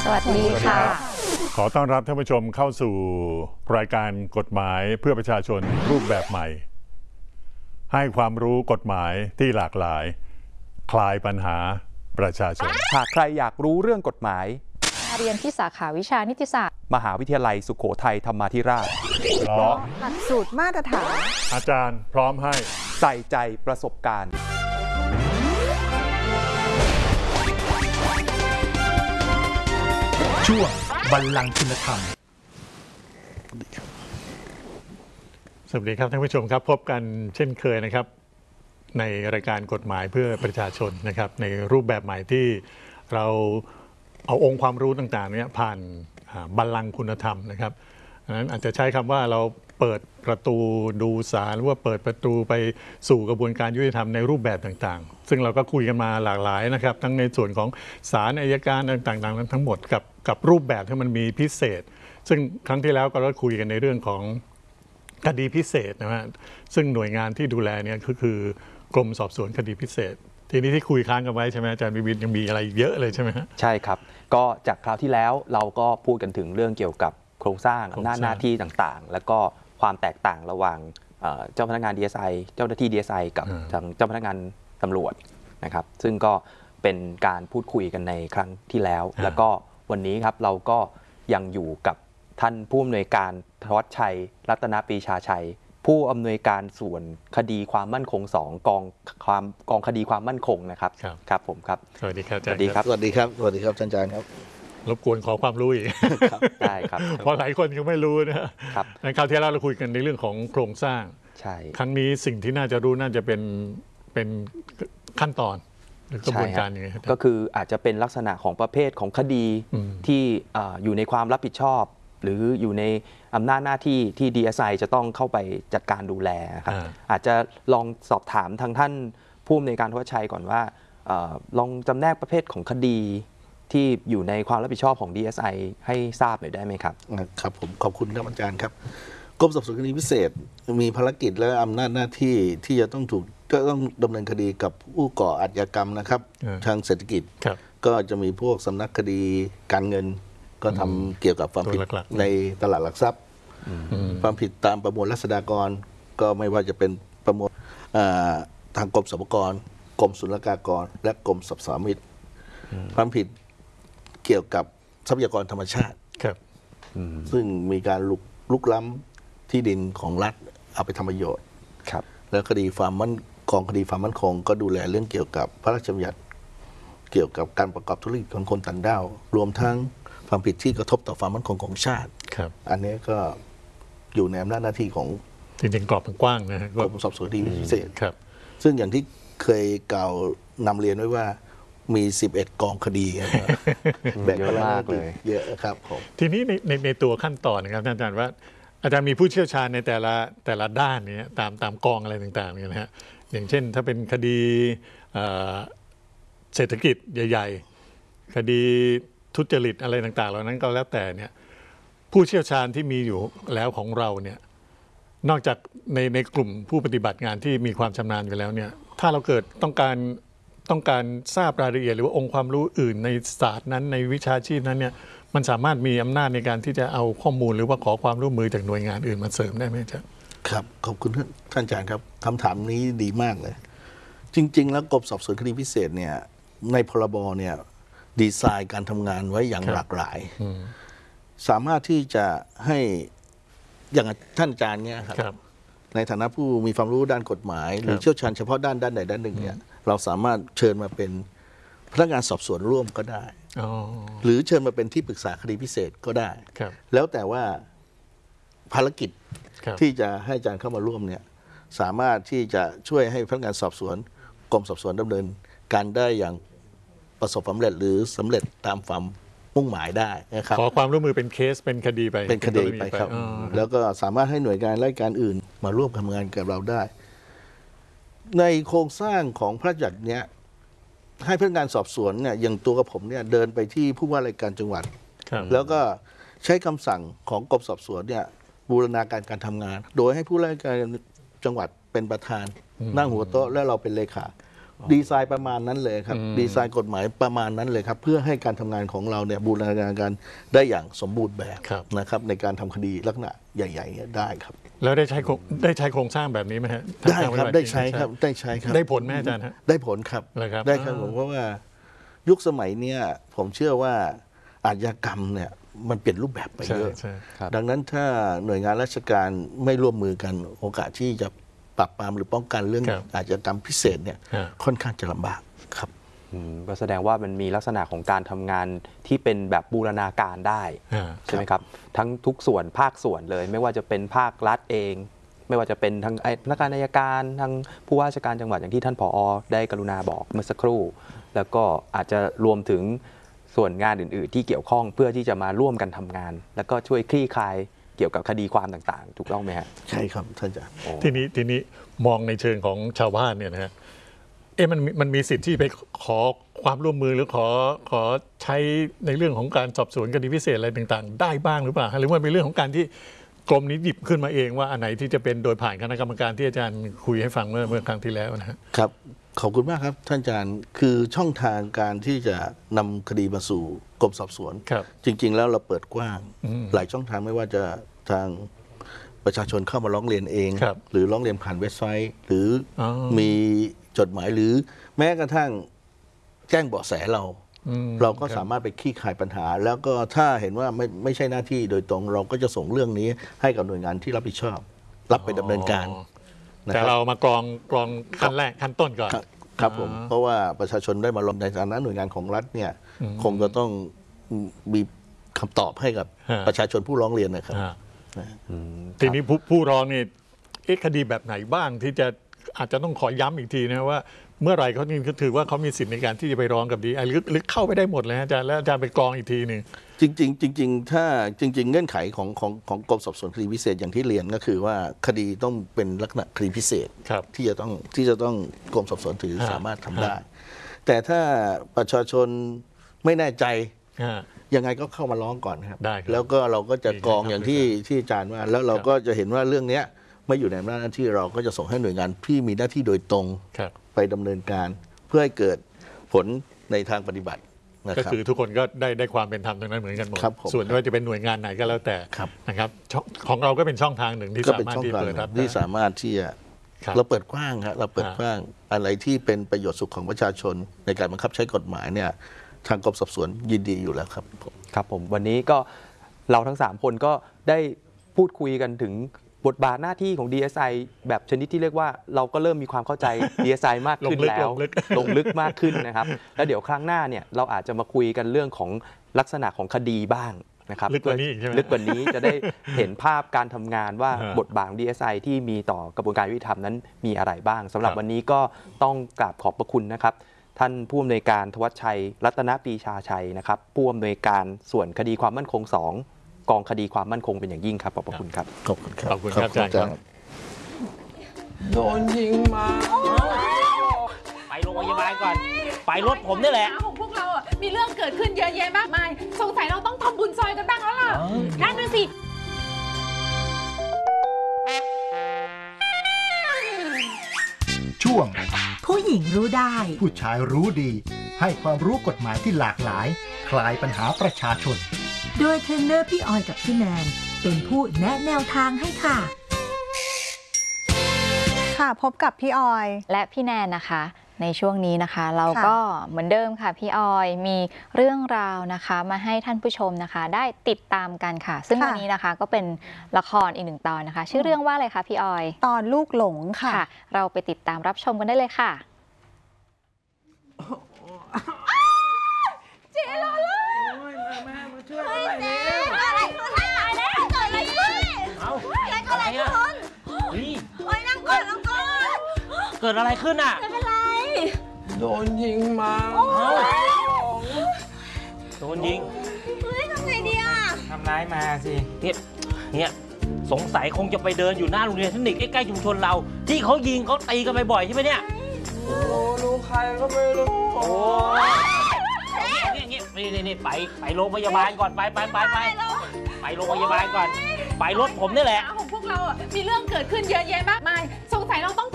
สวัสดีค่ะขอต้อนรับท่านผู้ชมเข้าสู่รายการกฎหมายเพื่อประชาชนรูปแบบใหม่ให้ความรู้กฎหมายที่หลากหลายคลายปัญหาประชาชนหากใครอยากรู้เรื่องกฎหมายเรียนที่สาขาวิชานิติศาสตร์มหาวิทยาลัยสุโขทัยธรรมาธิราชเพราะหลักสูตรมาตรฐานอาจารย์พร้อมให้ใส่ใจประสบการณ์ช่วงบัลลังก์คุณธรรมสวัสดีครับท่านผู้ชมครับพบกันเช่นเคยนะครับในรายการกฎหมายเพื่อประชาชนนะครับในรูปแบบใหม่ที่เราเอาองค์ความรู้ต่างๆนี้ผ่านบัลลังก์คุณธรรมนะครับนั้นอาจจะใช้คำว่าเราเปิดประตูดูศาลหรือว่าเปิดประตูไปสู่กระบวนการยุติธรรมในรูปแบบต่างๆซึ่งเราก็คุยกันมาหลากหลายนะครับทั้งในส่วนของศาลอัยการต่างๆทั้งหมดกับรูปแบบที่มันมีพิเศษซึ่งครั้งที่แล้วก็เราคุยกันในเรื่องของคดีพิเศษนะฮะซึ่งหน่วยงานที่ดูแลเนี่ยคือกรมสอบสวนคดีพิเศษทีนี้ที่คุยค้างกันไว้ใช่ไหมอาจารย์วิวินยังมีอะไรเยอะเลยใช่ไหมฮะใช่ครับก็จากคราวที่แล้วเราก็พูดกันถึงเรื่องเกี่ยวกับโครงสร้างหน้าที่ต่างๆแล้วก็ความแตกต่างระหว่างเจ้าพนักงาน DSI เจ้าหน้าที่ DSI กับทางเจ้าพนักงานตำรวจนะครับซึ่งก็เป็นการพูดคุยกันในครั้งที่แล้วแล้วก็วันนี้ครับเราก็ยังอยู่กับท่านผู้อำนวยการธวัชชัยรัตนปรีชาชัยผู้อำนวยการส่วนคดีความมั่นคง2กองคดีความมั่นคงนะครับครับผมครับสวัสดีครับสวัสดีครับสวัสดีครับสวัสดีครับอาจารย์ครับรบกวนขอความรู้อีกได้ครับเพราะหลายคนยังไม่รู้นะครับในคราวที่แล้วเราคุยกันในเรื่องของโครงสร้างใช่ครั้งนี้สิ่งที่น่าจะรู้น่าจะเป็นขั้นตอนหรือกระบวนการยังไงก็คืออาจจะเป็นลักษณะของประเภทของคดีที่อยู่ในความรับผิดชอบหรืออยู่ในอำนาจหน้าที่ที่ DSI จะต้องเข้าไปจัดการดูแลครับอาจจะลองสอบถามทางท่านผู้อำนวยการธวัชชัยก่อนว่าลองจำแนกประเภทของคดีที่อยู่ในความรับผิดชอบของ DSI ให้ทราบหน่อยได้ไหมครับครับผมขอบคุณครับอาจารย์ครับกรมสอบสวนคดีพิเศษมีภารกิจและอำนาจหน้าที่ที่จะต้องดำเนินคดีกับผู้ก่ออาชญากรรมนะครับทางเศรษฐกิจก็จะมีพวกสำนักคดีการเงินก็ทำเกี่ยวกับความผิดในตลาดหลักทรัพย์ความผิดตามประมวลรัษฎากรก็ไม่ว่าจะเป็นประมวลทางกรมสรรพากรกรมศุลกากรและกรมสรรพสามิตความผิดเกี่ยวกับทรัพยากรธรรมชาติซึ่งมีการลุกล้ำที่ดินของรัฐเอาไปทำประโยชน์แล้วคดีความมั่นคงก็ดูแลเรื่องเกี่ยวกับพระราชบัญญัติเกี่ยวกับการประกอบธุรกิจของคนต่างด้าวรวมทั้งความผิดที่กระทบต่อความมั่นคงของชาติอันนี้ก็อยู่ในอำนาจหน้าที่ของจริงๆกรอบมันกว้างนะกรมสอบสวนคดีพิเศษซึ่งอย่างที่เคยกล่าวนำเรียนไว้ว่ามี11กองคดีแบ่งมากเลยเยอะครับผมทีนี้ในตัวขั้นตอนนะครับอาจารย์ว่าอาจารย์มีผู้เชี่ยวชาญในแต่ละด้านนี้ตามกองอะไรต่างๆเนี่ยนะฮะอย่างเช่นถ้าเป็นคดีเศรษฐกิจใหญ่ๆคดีทุจริตอะไรต่างๆเหล่านั้นก็แล้วแต่เนี่ยผู้เชี่ยวชาญที่มีอยู่แล้วของเราเนี่ยนอกจากในกลุ่มผู้ปฏิบัติงานที่มีความชำนาญอยู่แล้วเนี่ยถ้าเราเกิดต้องการทราบรายละเอียดหรือว่าองค์ความรู้อื่นในศาสตร์นั้นในวิชาชีพนั้นเนี่ยมันสามารถมีอำนาจในการที่จะเอาข้อมูลหรือว่าขอความร่วมมือจากหน่วยงานอื่นมาเสริมได้ไหมจ๊ะครับขอบคุณท่านอาจารย์ครับคำถามนี้ดีมากเลยจริงๆแล้วกรมสอบสวนคดีพิเศษเนี่ยในพรบเนี่ยดีไซน์การทำงานไว้อย่างหลากหลายสามารถที่จะให้อย่างท่านอาจารย์เนี่ยครับในฐานะผู้มีความรู้ด้านกฎหมายหรือเชี่ยวชาญเฉพาะด้านใดด้านหนึ่งเนี่ยเราสามารถเชิญมาเป็นพนักงานสอบสวนร่วมก็ได้หรือเชิญมาเป็นที่ปรึกษาคดีพิเศษก็ได้แล้วแต่ว่าภารกิจที่จะให้อาจารย์เข้ามาร่วมเนี่ยสามารถที่จะช่วยให้พนักงานสอบสวนกรมสอบสวนดำเนินการได้อย่างประสบความสำเร็จหรือสำเร็จตามความมุ่งหมายได้นะครับขอความร่วมมือเป็นเคสเป็นคดีไปครับแล้วก็สามารถให้หน่วยงานราชการอื่นมาร่วมทำงานกับเราได้ในโครงสร้างของพระราชบัญญัติเนี้ยให้พนักงานสอบสวนเนี่ยอย่างตัวกับผมเนี่ยเดินไปที่ผู้ว่าราชการจังหวัดแล้วก็ใช้คำสั่งของกรมสอบสวนเนี่ยบูรณาการทำงานโดยให้ผู้ว่าราชการจังหวัดเป็นประธานนั่งหัวโต๊ะและเราเป็นเลขาดีไซน์ประมาณนั้นเลยครับดีไซน์กฎหมายประมาณนั้นเลยครับเพื่อให้การทำงานของเราเนี่ยบูรณาการกันได้อย่างสมบูรณ์แบบนะครับในการทำคดีลักษณะใหญ่ๆเนี่ยได้ครับแล้วได้ใช้โครงสร้างแบบนี้ไหมฮะได้ครับได้ใช้ครับได้ผลไหมอาจารย์ฮะได้ผลครับได้ครับผมเพราะว่ายุคสมัยเนี้ยผมเชื่อว่าอาชญากรรมเนี่ยมันเปลี่ยนรูปแบบไปเยอะดังนั้นถ้าหน่วยงานราชการไม่ร่วมมือกันโอกาสที่จะปราบปรามหรือป้องกันเรื่องอาชญากรรมพิเศษเนี่ยค่อนข้างจะลำบากครับก็แสดงว่ามันมีลักษณะของการทำงานที่เป็นแบบบูรณาการได้ใช่ไหมครับทั้งทุกส่วนภาคส่วนเลยไม่ว่าจะเป็นภาครัฐเองไม่ว่าจะเป็นทางพนักงานอัยการทางผู้ว่าราชการจังหวัดอย่างที่ท่านผอ.ได้กรุณาบอกเมื่อสักครู่แล้วก็อาจจะรวมถึงส่วนงานอื่นๆที่เกี่ยวข้องเพื่อที่จะมาร่วมกันทำงานแล้วก็ช่วยคลี่คลายเกี่ยวกับคดีความต่างๆถูกต้องไหมฮะใช่ครับท่านอาจารย์ทีนี้มองในเชิงของชาวบ้านเนี่ยนะฮะมันมีสิทธิ์ที่ไปขอความร่วมมือหรือขอใช้ในเรื่องของการสอบสวนคดีพิเศษอะไรต่างๆได้บ้างหรือเปล่าหรือว่าเป็นเรื่องของการที่กรมนี้หยิบขึ้นมาเองว่าอันไหนที่จะเป็นโดยผ่านคณะกรรมการที่อาจารย์คุยให้ฟังเมื่อครั้งที่แล้วนะครับขอบคุณมากครับท่านอาจารย์คือช่องทางการที่จะนำคดีมาสู่กรมสอบสวนจริงๆแล้วเราเปิดกว้างหลายช่องทางไม่ว่าจะทางประชาชนเข้ามาร้องเรียนเองหรือร้องเรียนผ่านเว็บไซต์หรือมีจดหมายหรือแม้กระทั่งแจ้งเบาะแสเราก็สามารถไปคลี่คลายปัญหาแล้วก็ถ้าเห็นว่าไม่ใช่หน้าที่โดยตรงเราก็จะส่งเรื่องนี้ให้กับหน่วยงานที่รับผิดชอบรับไปดำเนินการแต่เรามากรองขั้นแรกขั้นต้นก่อนครับผมเพราะว่าประชาชนได้มาลงในฐานะหน่วยงานของรัฐเนี่ยคงจะต้องมีคำตอบให้กับประชาชนผู้ร้องเรียนนะครับทีนี้ผู้ร้องนี่คดีแบบไหนบ้างที่จะอาจจะต้องขอย้ำอีกทีนะว่าเมื่อไหร่เขาถือว่าเขามีสิทธิ์ในการที่จะไปร้องกับDSIหรือเข้าไปได้หมดเลยอาจารย์แล้วอาจารย์ไปกรองอีกทีหนึ่งจริงถ้าจริงเงื่อนไขของกรมสอบสวนคดีพิเศษอย่างที่เรียนก็คือว่าคดีต้องเป็นลักษณะคดีพิเศษที่จะต้องกรมสอบสวนถือสามารถทำได้แต่ถ้าประชาชนไม่แน่ใจยังไงก็เข้ามาร้องก่อนครับแล้วก็เราก็จะกรองอย่างที่อาจารย์ว่าแล้วเราก็จะเห็นว่าเรื่องนี้ไม่อยู่ในหน้าที่เราก็จะส่งให้หน่วยงานที่มีหน้าที่โดยตรงไปดำเนินการเพื่อให้เกิดผลในทางปฏิบัติก็คือทุกคนก็ได้ความเป็นธรรมตรงนั้นเหมือนกันหมดส่วนว่าจะเป็นหน่วยงานไหนก็แล้วแต่นะครับของเราก็เป็นช่องทางหนึ่งที่สามารถที่เปิดรับที่สามารถที่จะเราเปิดกว้างครับเราเปิดกว้างอะไรที่เป็นประโยชน์สุขของประชาชนในการบังคับใช้กฎหมายเนี่ยทางกรมสอบสวนยินดีอยู่แล้วครับครับผมวันนี้ก็เราทั้ง3คนก็ได้พูดคุยกันถึงบทบาทหน้าที่ของ DSI แบบชนิดที่เรียกว่าเราก็เริ่มมีความเข้าใจ DSI มากขึ้นแล้วลงลึกมากขึ้นนะครับแล้วเดี๋ยวครั้งหน้าเนี่ยเราอาจจะมาคุยกันเรื่องของลักษณะของคดีบ้างนะครับลึกกว่านี้จะได้เห็นภาพการทำงานว่าบทบาทของ DSI ที่มีต่อกระบวนการยุติธรรมนั้นมีอะไรบ้างสำหรับวันนี้ก็ต้องกราบขอบพระคุณนะครับท่านผู้อำนวยการธวัชชัยรัตนปรีชาชัยนะครับผู้อำนวยการส่วนคดีความมั่นคง2กองคดีความมั่นคงเป็นอย่างยิ่งครับขอบพระคุณครับขอบคุณครับขอบคุณครับอาจารย์ครับโดนยิงมาไปโรงพยาบาลก่อนไปรถผมนี่แหละของพวกเราอ่ะมีเรื่องเกิดขึ้นเยอะแยะมากมายสงสัยเราต้องทำบุญซอยกันบ้างแล้วล่ะนั่นน่ะสิช่วงผู้หญิงรู้ได้ผู้ชายรู้ดีให้ความรู้กฎหมายที่หลากหลายคลายปัญหาประชาชนโดยเทรนเนอร์พี่ออยกับพี่แนนเป็นผู้แนะแนวทางให้ค่ะค่ะพบกับพี่ออยและพี่แนนนะคะในช่วงนี้นะคะเราก็เหมือนเดิมค่ะพี่ออยมีเรื่องราวนะคะมาให้ท่านผู้ชมนะคะได้ติดตามกันค่ะซึ่งวันนี้นะคะก็เป็นละครอีก1 ตอนนะคะชื่อเรื่องว่าอะไรคะพี่ออยตอนลูกหลงค่ะเราไปติดตามรับชมกันได้เลยค่ะเจ๊รอเลยแม่มาช่วยอะไรเนี่ยอะไรขึ้นตายแล้วเกิดอะไรขึ้นอะไรขึ้นโอ้ยนั่งก่อนเกิดอะไรขึ้นอ่ะไม่เป็นไรโดนยิงมาโดนยิงทำไงดีอ่ะทำร้ายมาสิเนี่ยสงสัยคงจะไปเดินอยู่หน้าโรงเรียนเทคนิคใกล้ๆชุมชนเราที่เขายิงเขาตีกันบ่อยๆใช่ไหมเนี่ยโอ้รู้ใครก็ไม่รู้โอ้นี่ไปโรงพยาบาลก่อนไปโรงพยาบาลก่อนไปรถผมนี่แหละของพวกเราอ่ะมีเรื่องเกิดขึ้นเยอะแยะมากมายสงสัยเราต้อง